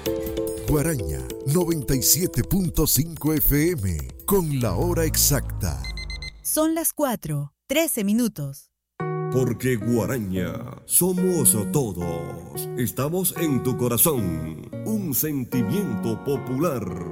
Guaraña 97.5 FM con la hora exacta. Son las 4:13. Porque Guaraña somos todos. Estamos en tu corazón. Un sentimiento popular.